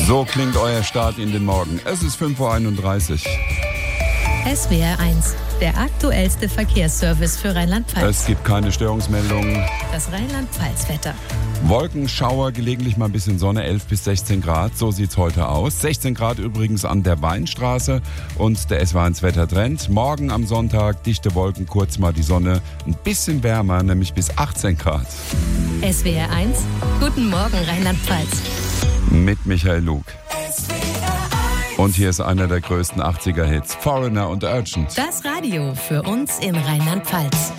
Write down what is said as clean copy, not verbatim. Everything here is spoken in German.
So klingt euer Start in den Morgen. Es ist 5.31 Uhr. SWR 1, der aktuellste Verkehrsservice für Rheinland-Pfalz. Es gibt keine Störungsmeldungen. Das Rheinland-Pfalz-Wetter. Wolken, Schauer, gelegentlich mal ein bisschen Sonne, 11 bis 16 Grad, so sieht's heute aus. 16 Grad übrigens an der Weinstraße und der SWR 1 Wettertrend. Morgen am Sonntag dichte Wolken, kurz mal die Sonne, ein bisschen wärmer, nämlich bis 18 Grad. SWR 1, guten Morgen Rheinland-Pfalz. Mit Michael Lug. Und hier ist einer der größten 80er-Hits, Foreigner und Urgent. Das Radio für uns in Rheinland-Pfalz.